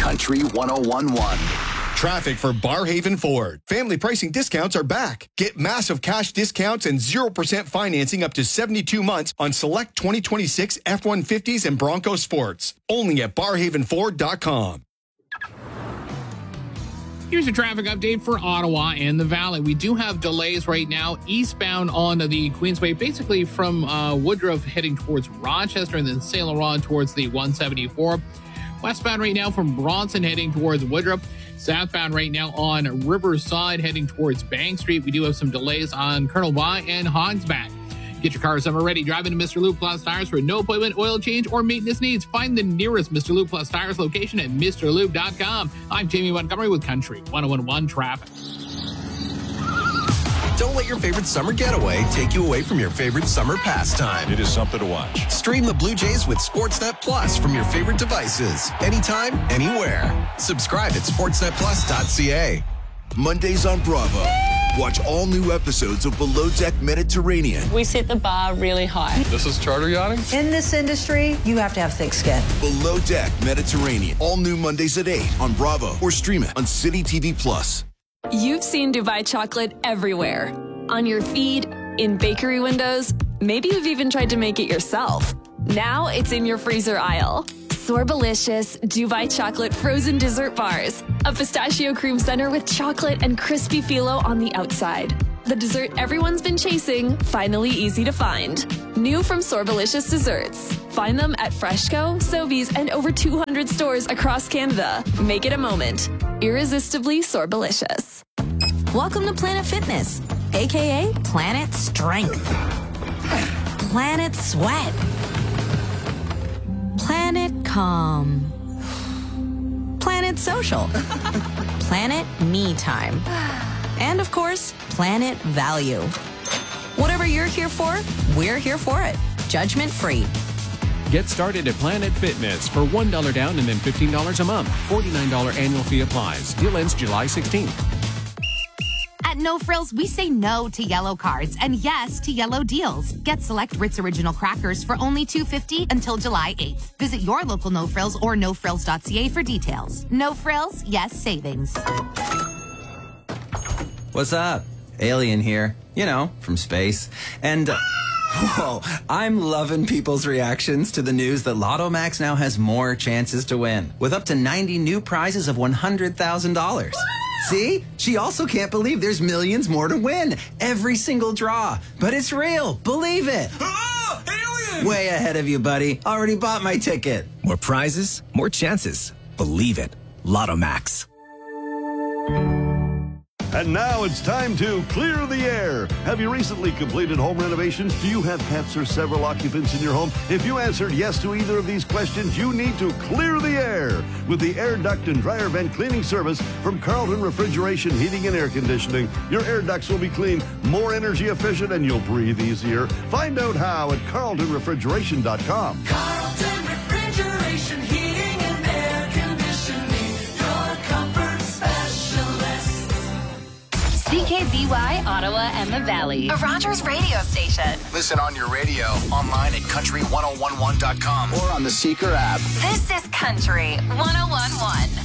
Country 101.1. Traffic for Barhaven Ford. Family pricing discounts are back. Get massive cash discounts and 0% financing up to 72 months on select 2026 F-150s and Bronco Sports. Only at barhavenford.com. Here's a traffic update for Ottawa and the Valley. We do have delays right now eastbound on the Queensway, basically from Woodruff heading towards Rochester and then St. Laurent towards the 174. Westbound right now from Bronson heading towards Woodruff. Southbound right now on Riverside heading towards Bank Street. We do have some delays on Colonel Y and Hogsback. Get your car summer ready. Drive into Mr. Lube Plus Tires for no appointment, oil change, or maintenance needs. Find the nearest Mr. Lube Plus Tires location at MrLube.com. I'm Jamie Montgomery with Country 101.1 Traffic. Don't let your favorite summer getaway take you away from your favorite summer pastime. It is something to watch. Stream the Blue Jays with Sportsnet Plus from your favorite devices. Anytime, anywhere. Subscribe at sportsnetplus.ca. Mondays on Bravo. Watch all new episodes of Below Deck Mediterranean. We set the bar really high. This is charter yachting? In this industry, you have to have thick skin. Below Deck Mediterranean. All new Mondays at 8 on Bravo or stream it on City TV Plus. You've seen Dubai chocolate everywhere. On your feed, in bakery windows, maybe you've even tried to make it yourself. Now it's in your freezer aisle. Sorbalicious Dubai chocolate frozen dessert bars. A pistachio cream center with chocolate and crispy phyllo on the outside. The dessert everyone's been chasing, finally easy to find. New from Sorbalicious Desserts. Find them at Freshco, Sobeys, and over 200 stores across Canada. Make it a moment. Irresistibly Sorbalicious. Welcome to Planet Fitness, aka Planet Strength, Planet Sweat, Planet Calm, Planet Social, Planet Me Time, and of course, Planet Value. Whatever you're here for, we're here for it. Judgment free. Get started at Planet Fitness for $1 down and then $15 a month. $49 annual fee applies. Deal ends July 16th. At No Frills, we say no to yellow cards and yes to yellow deals. Get select Ritz Original crackers for only $2.50 until July 8th. Visit your local No Frills or nofrills.ca for details. No Frills, yes savings. What's up? Alien here. You know, from space. And... whoa, I'm loving people's reactions to the news that Lotto Max now has more chances to win, with up to 90 new prizes of $100,000. See? She also can't believe there's millions more to win. Every single draw. But it's real. Believe it. Ah, alien! Way ahead of you, buddy. Already bought my ticket. More prizes, more chances. Believe it. Lotto Max. And now it's time to clear the air. Have you recently completed home renovations? Do you have pets or several occupants in your home? If you answered yes to either of these questions, you need to clear the air with the air duct and dryer vent cleaning service from Carlton Refrigeration Heating and Air Conditioning. Your air ducts will be clean, more energy efficient, and you'll breathe easier. Find out how at carltonrefrigeration.com. Carlton Refrigeration Heating and Air Conditioning, your comfort specialist. CKBY, Ottawa and the Valley. A Rogers radio station. Listen on your radio, online at country1011.com or on the Seeker app. This is Country 101.1.